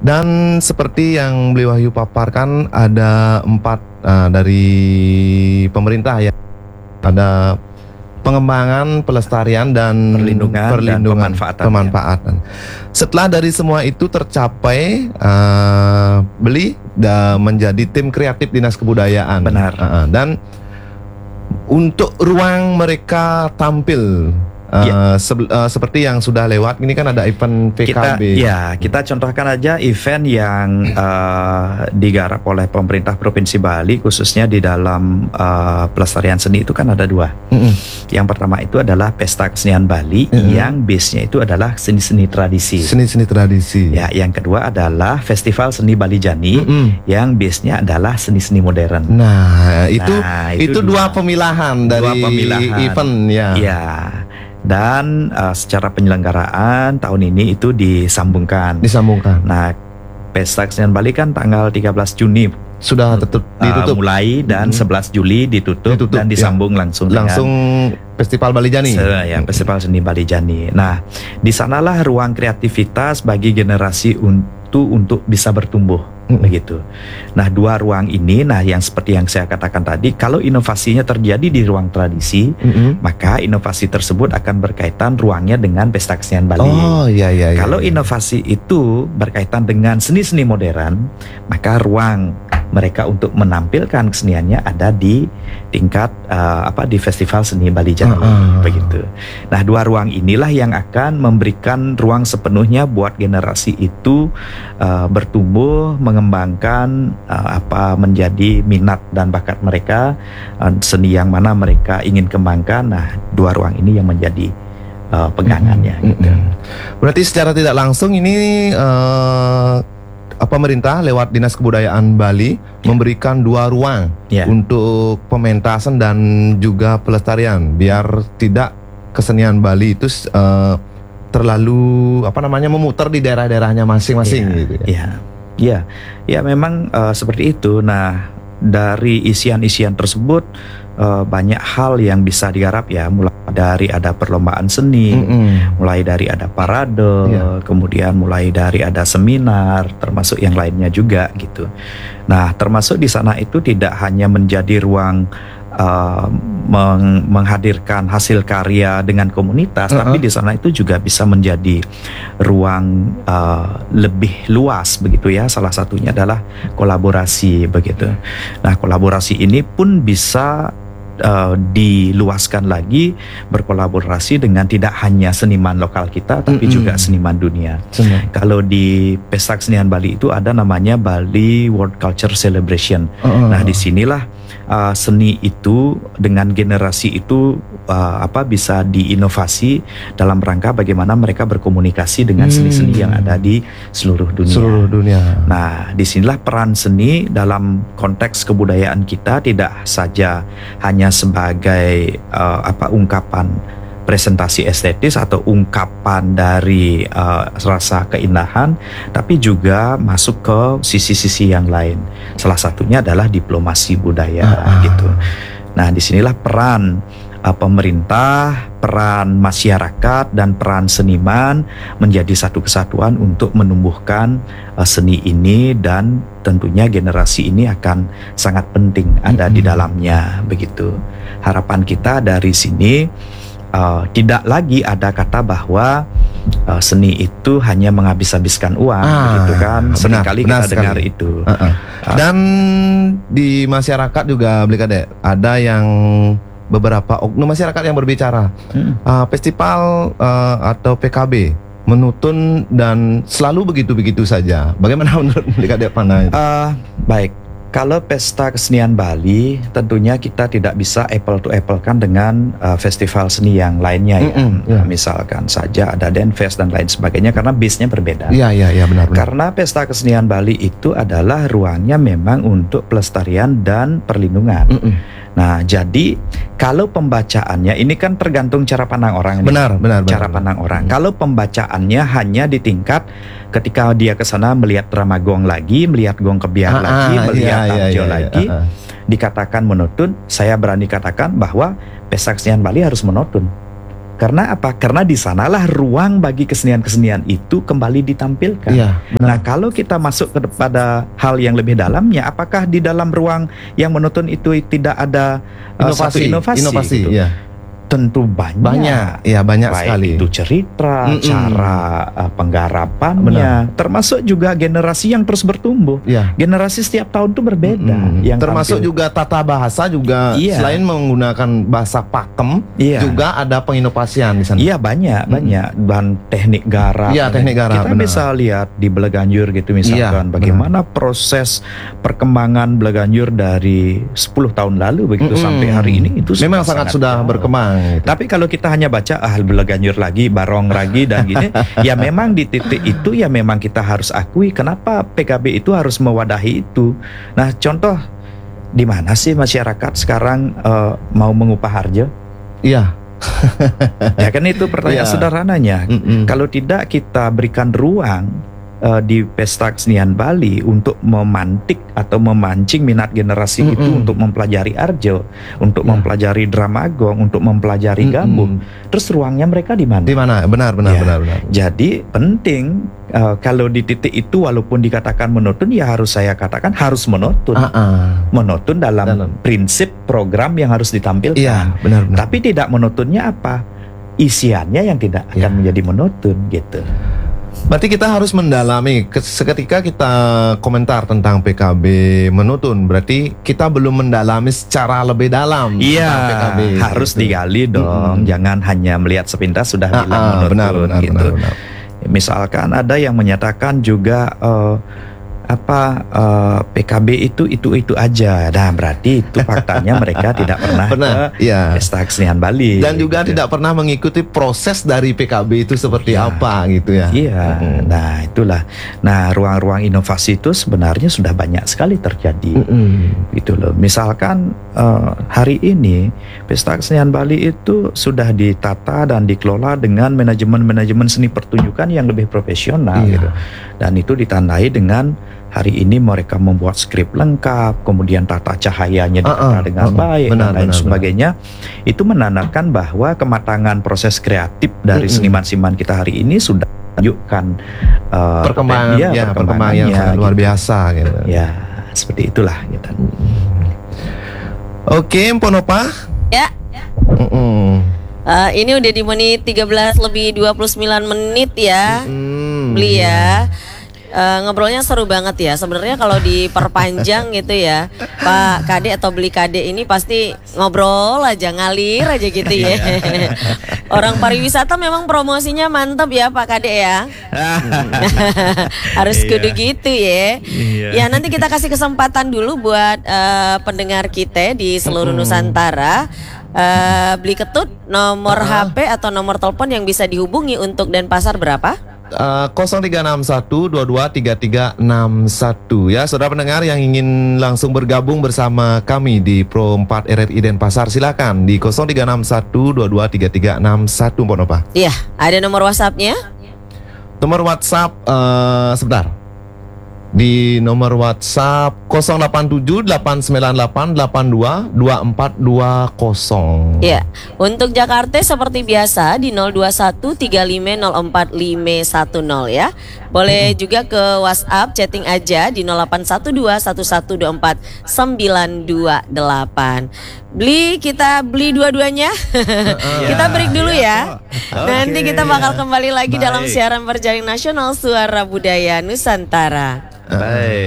Dan seperti yang Beli Wahyu paparkan, ada 4 dari pemerintah ya. Ada pengembangan, pelestarian, dan perlindungan dan pemanfaatan. Setelah dari semua itu tercapai, Beli menjadi tim kreatif Dinas Kebudayaan. Benar. Dan untuk ruang mereka tampil, seperti yang sudah lewat ini kan ada event PKB. Kita contohkan aja event yang digarap oleh pemerintah Provinsi Bali, khususnya di dalam pelestarian seni itu kan ada 2. Yang pertama itu adalah Pesta Kesenian Bali, yang base-nya itu adalah seni-seni tradisi. Seni-seni tradisi. Ya, yang kedua adalah Festival Seni Bali Jani, yang base-nya adalah seni-seni modern. Nah, itu 2 pemilahan dari event ya. Iya. Dan secara penyelenggaraan tahun ini itu disambungkan. Nah, Pesta Kesenian Bali kan tanggal 13 Juni sudah ditutup mulai, dan 11 Juli ditutup dan disambung langsung Festival Bali Jani. Festival Seni Bali Jani. Nah, di sanalah ruang kreativitas bagi generasi untuk bisa bertumbuh. Begitu. Nah, 2 ruang ini, yang seperti yang saya katakan tadi, kalau inovasinya terjadi di ruang tradisi, maka inovasi tersebut akan berkaitan ruangnya dengan Pesta Kesenian Bali. Kalau inovasi itu berkaitan dengan seni-seni modern, maka ruang mereka untuk menampilkan keseniannya ada di tingkat di Festival Seni Bali Jani. Begitu. Nah, 2 ruang inilah yang akan memberikan ruang sepenuhnya buat generasi itu bertumbuh, mengembangkan menjadi minat dan bakat mereka, seni yang mana mereka ingin kembangkan. Nah, 2 ruang ini yang menjadi pegangannya. Gitu. Berarti secara tidak langsung ini pemerintah lewat Dinas Kebudayaan Bali memberikan 2 ruang untuk pementasan dan juga pelestarian, biar tidak kesenian Bali itu terlalu memutar di daerah-daerahnya masing-masing gitu ya. Ya, memang seperti itu. Nah, dari isian-isian tersebut banyak hal yang bisa digarap ya, mulai dari ada perlombaan seni, mulai dari ada parade, kemudian mulai dari ada seminar, termasuk yang lainnya juga gitu. Nah, termasuk di sana itu tidak hanya menjadi ruang menghadirkan hasil karya dengan komunitas, tapi di sana itu juga bisa menjadi ruang lebih luas begitu ya. Salah satunya adalah kolaborasi begitu. Nah, kolaborasi ini pun bisa diluaskan lagi, berkolaborasi dengan tidak hanya seniman lokal kita, tapi juga seniman dunia. Kalau di Pesta Kesenian Bali itu ada namanya Bali World Culture Celebration. Nah, disinilah seni itu dengan generasi itu bisa diinovasi dalam rangka bagaimana mereka berkomunikasi dengan seni-seni yang ada di seluruh dunia. Nah, disinilah peran seni dalam konteks kebudayaan kita tidak saja hanya sebagai ungkapan presentasi estetis atau ungkapan dari rasa keindahan, tapi juga masuk ke sisi-sisi yang lain. Salah satunya adalah diplomasi budaya gitu. Nah, disinilah peran pemerintah, peran masyarakat, dan peran seniman menjadi satu kesatuan untuk menumbuhkan seni ini, dan tentunya generasi ini akan sangat penting ada di dalamnya begitu. Harapan kita dari sini tidak lagi ada kata bahwa seni itu hanya menghabis-habiskan uang, begitu kan? Seringkali kita dengar itu. Dan di masyarakat juga, ada yang beberapa oknum masyarakat yang berbicara, festival atau PKB menutun dan selalu begitu-begitu saja. Bagaimana menurut Blikade Pana itu? Baik. Kalau Pesta Kesenian Bali, tentunya kita tidak bisa apple to apple kan dengan festival seni yang lainnya ya. Misalkan saja ada Denfest dan lain sebagainya, karena base-nya berbeda. Iya, benar. Karena Pesta Kesenian Bali itu adalah ruangnya memang untuk pelestarian dan perlindungan. Nah, jadi kalau pembacaannya ini kan tergantung cara pandang orang. Benar. Cara pandang orang. Kalau pembacaannya hanya di tingkat ketika dia ke sana melihat drama gong lagi, melihat gong kebiar lagi, melihat tamjo lagi, dikatakan menutun, saya berani katakan bahwa Pesta Kesenian Bali harus menutun. Karena apa? Karena di sanalah ruang bagi kesenian-kesenian itu kembali ditampilkan. Iya, Nah, kalau kita masuk kepada hal yang lebih dalamnya, apakah di dalam ruang yang monoton itu tidak ada satu inovasi? Gitu? Iya. Tentu banyak. Ya banyak Baik sekali. itu cerita, cara penggarapannya, termasuk juga generasi yang terus bertumbuh. Ya. Generasi setiap tahun itu berbeda. Yang termasuk tampil. juga tata bahasa juga, selain menggunakan bahasa pakem, juga ada penginovasian di sana. Iya, banyak dan teknik garap. Iya, teknik garap. Kita bisa lihat di Belaganjur gitu misalkan, bagaimana proses perkembangan Belaganjur dari 10 tahun lalu begitu sampai hari ini itu memang sangat sudah berkembang. Gitu. Tapi kalau kita hanya baca Belaganjur lagi, Barong lagi dan gini, ya memang di titik itu ya memang kita harus akui kenapa PKB itu harus mewadahi itu. Nah, contoh di mana sih masyarakat sekarang mau mengupah harjo? Iya. Ya kan itu pertanyaan sederhananya. Kalau tidak kita berikan ruang di Pesta Kesenian Bali untuk memantik atau memancing minat generasi itu untuk mempelajari arjo, untuk mempelajari dramagong, untuk mempelajari gambung. Terus ruangnya mereka di mana? Di mana? Benar. Jadi penting kalau di titik itu walaupun dikatakan monoton, ya harus saya katakan harus monoton. Monoton dalam prinsip program yang harus ditampilkan. Iya, benar. Tapi tidak monotonnya apa? Isiannya yang tidak akan menjadi monoton gitu. Berarti kita harus mendalami. Seketika kita komentar tentang PKB menutun, berarti kita belum mendalami secara lebih dalam tentang PKB. Harus digali dong. Jangan hanya melihat sepintas sudah bilang menutun. Benar. Misalkan ada yang menyatakan juga PKB itu aja. Nah, berarti itu faktanya mereka tidak pernah ke Pesta Kesenian Bali. Dan juga tidak pernah mengikuti proses dari PKB itu seperti apa gitu ya. Iya. Nah, itulah. Nah, ruang-ruang inovasi itu sebenarnya sudah banyak sekali terjadi. Gitu loh. Misalkan hari ini Pesta Kesenian Bali itu sudah ditata dan dikelola dengan manajemen seni pertunjukan yang lebih profesional gitu. Dan itu ditandai dengan hari ini mereka membuat skrip lengkap, kemudian tata cahayanya ditata dengan baik dan lain sebagainya. Itu menandakan bahwa kematangan proses kreatif dari seniman-seniman kita hari ini sudah menunjukkan perkembangan yang sangat luar biasa gitu. Ya, seperti itulah gitu. Oke, Mponopa. Ya. Ini udah di menit 13 lebih 29 menit ya. Beli ya. Ngobrolnya seru banget ya. Sebenarnya kalau diperpanjang gitu ya, Pak Kade atau Beli Kade ini pasti ngobrol aja, ngalir aja gitu ya. Orang pariwisata memang promosinya mantap ya Pak Kade ya. Harus kudu gitu ya. Ya nanti kita kasih kesempatan dulu buat pendengar kita di seluruh Nusantara. Beli Ketut, nomor HP atau nomor telepon yang bisa dihubungi untuk Denpasar berapa? 0361223361 ya, saudara pendengar yang ingin langsung bergabung bersama kami di Pro 4 RRI Denpasar, silakan di 0361223361 Mponopa. Iya, ada nomor WhatsApp-nya? Nomor WhatsApp sebentar. Di nomor WhatsApp 087898822420. Ya, untuk Jakarta seperti biasa di 02135045510 ya. Boleh juga ke WhatsApp chatting aja di 08121124928. Kita beli dua-duanya. Kita break dulu ya. Nanti kita bakal kembali lagi dalam siaran berjaring nasional Suara Budaya Nusantara. Baik.